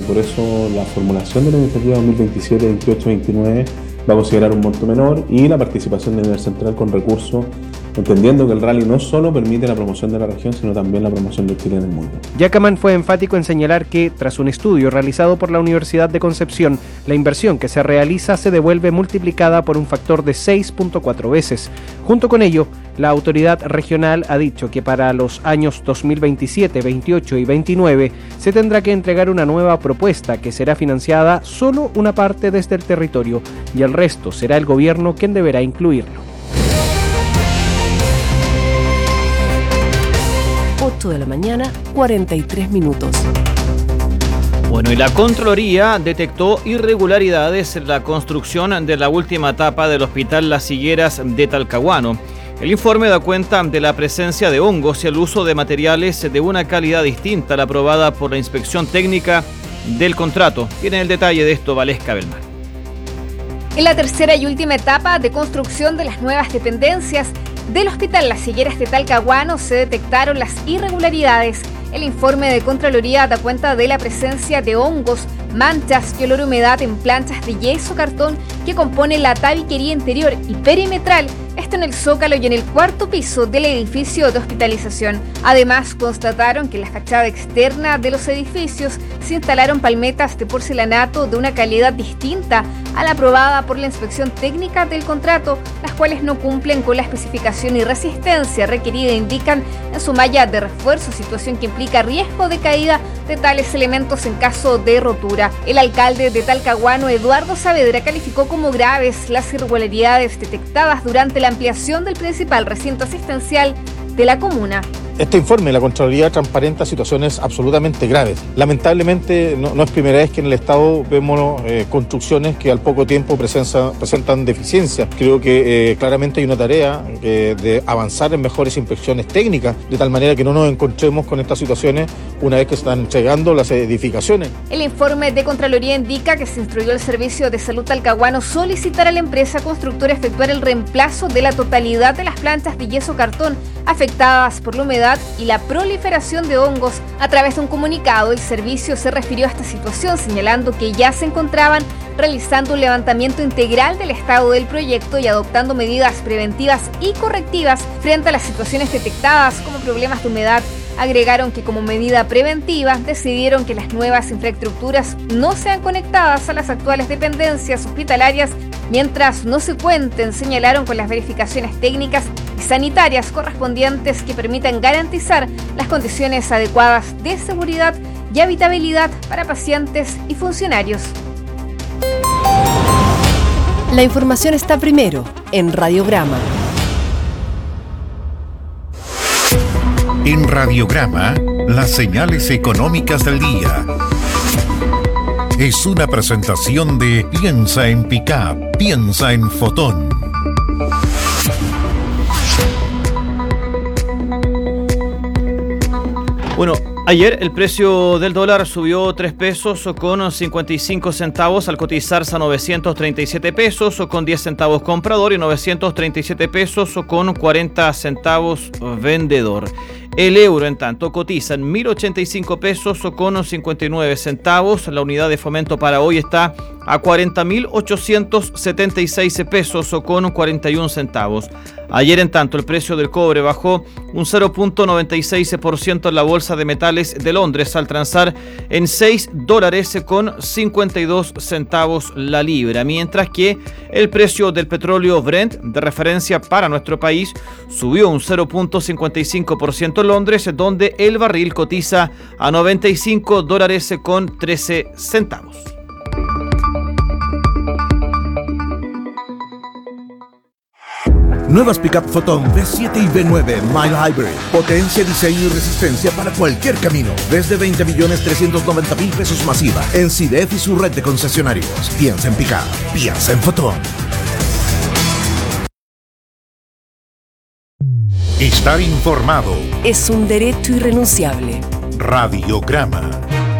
por eso la formulación de la iniciativa 2027, 28, 29 va a considerar un monto menor y la participación de Nivel Central con recursos, entendiendo que el rally no solo permite la promoción de la región, sino también la promoción del Chile en el mundo. Jackman fue enfático en señalar que, tras un estudio realizado por la Universidad de Concepción, la inversión que se realiza se devuelve multiplicada por un factor de 6.4 veces. Junto con ello, la autoridad regional ha dicho que para los años 2027, 28 y 29 se tendrá que entregar una nueva propuesta que será financiada solo una parte desde el territorio y el resto será el gobierno quien deberá incluirlo. 8 de la mañana, 43 minutos. Bueno, y la Contraloría detectó irregularidades en la construcción de la última etapa del Hospital Las Higueras de Talcahuano. El informe da cuenta de la presencia de hongos y el uso de materiales de una calidad distinta a la aprobada por la inspección técnica del contrato. Tiene el detalle de esto Valesca Belmar. En la tercera y última etapa de construcción de las nuevas dependencias del Hospital Las Higueras de Talcahuano se detectaron las irregularidades. El informe de Contraloría da cuenta de la presencia de hongos, manchas y olor a humedad en planchas de yeso cartón que componen la tabiquería interior y perimetral, esto en el zócalo y en el cuarto piso del edificio de hospitalización. Además, constataron que en la fachada externa de los edificios se instalaron palmetas de porcelanato de una calidad distinta a la aprobada por la inspección técnica del contrato, las cuales no cumplen con la especificación y resistencia requerida, indican en su malla de refuerzo, situación que implica riesgo de caída de tales elementos en caso de rotura. El alcalde de Talcahuano, Eduardo Saavedra, calificó como graves las irregularidades detectadas durante la ampliación del principal recinto asistencial de la comuna. Este informe de la Contraloría transparenta situaciones absolutamente graves. Lamentablemente no es primera vez que en el Estado vemos construcciones que al poco tiempo presentan deficiencias. Creo que claramente hay una tarea de avanzar en mejores inspecciones técnicas, de tal manera que no nos encontremos con estas situaciones una vez que se están entregando las edificaciones. El informe de Contraloría indica que se instruyó al Servicio de Salud Talcahuano solicitar a la empresa constructora efectuar el reemplazo de la totalidad de las planchas de yeso cartón afectadas por la humedad y la proliferación de hongos. A través de un comunicado, el servicio se refirió a esta situación, señalando que ya se encontraban realizando un levantamiento integral del estado del proyecto y adoptando medidas preventivas y correctivas frente a las situaciones detectadas como problemas de humedad. Agregaron que como medida preventiva decidieron que las nuevas infraestructuras no sean conectadas a las actuales dependencias hospitalarias mientras no se cuenten, señalaron, con las verificaciones técnicas y sanitarias correspondientes que permitan garantizar las condiciones adecuadas de seguridad y habitabilidad para pacientes y funcionarios. La información está primero en Radiograma. En Radiograma, las señales económicas del día. Es una presentación de Piensa en Pickup, piensa en Fotón. Bueno, ayer el precio del dólar subió 3 pesos con 55 centavos al cotizarse a 937 pesos con 10 centavos comprador y 937 pesos con 40 centavos vendedor. El euro, en tanto, cotiza en 1.085 pesos con 59 centavos. La unidad de fomento para hoy está a 40.876 pesos con 41 centavos. Ayer, en tanto, el precio del cobre bajó un 0.96% en la Bolsa de Metales de Londres al transar en $6 con 52 centavos la libra, mientras que el precio del petróleo Brent, de referencia para nuestro país, subió un 0.55% en Londres, donde el barril cotiza a $95 con 13 centavos. Nuevas Pickup Photon V7 y V9 Mild Hybrid. Potencia, diseño y resistencia para cualquier camino. Desde 20.390.000 pesos masiva en CIDEF y su red de concesionarios. Piensa en Pickup. Piensa en Photon. Estar informado es un derecho irrenunciable. Radiograma.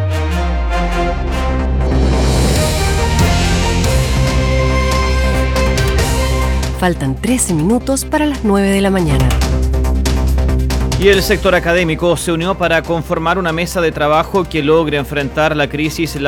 Faltan 13 minutos para las 9 de la mañana. Y el sector académico se unió para conformar una mesa de trabajo que logre enfrentar la crisis